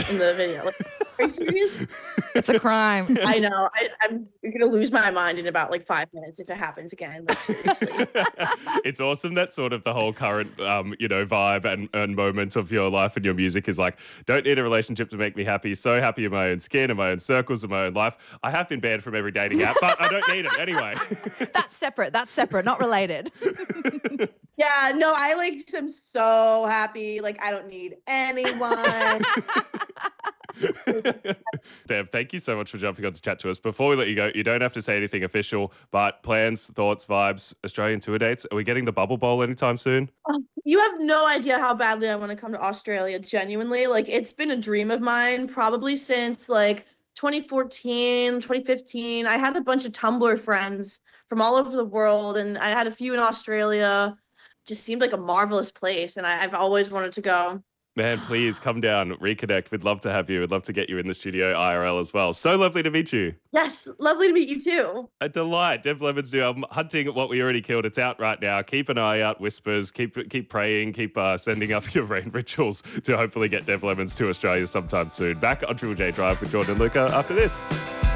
in the video. Like, are you serious? It's a crime. I know. I'm gonna lose my mind in about like 5 minutes if it happens again. Like seriously. It's awesome that sort of the whole current, vibe and moment of your life and your music is like, don't need a relationship to make me happy. So happy in my own skin, in my own circles, in my own life. I have been banned from every dating app, but I don't need it anyway. That's separate, not related. Yeah, no, I like am so happy. Like I don't need anyone. Dev, thank you so much for jumping on to chat to us. Before we let you go, you don't have to say anything official, but plans, thoughts, vibes, Australian tour dates. Are we getting the Bubble Bowl anytime soon? You have no idea how badly I want to come to Australia, genuinely. Like it's been a dream of mine probably since like 2014, 2015. I had a bunch of Tumblr friends from all over the world, and I had a few in Australia. Just seemed like a marvelous place, and I've always wanted to go. Man, please come down, reconnect. We'd love to have you. We'd love to get you in the studio IRL as well. So lovely to meet you. Yes, lovely to meet you too. A delight. Dev Lemon's new album, Hunting What We Already Killed. It's out right now. Keep an eye out, Whispers. Keep praying. Keep sending up your rain rituals to hopefully get Dev Lemons to Australia sometime soon. Back on Triple J Drive with Jordan and Luca after this.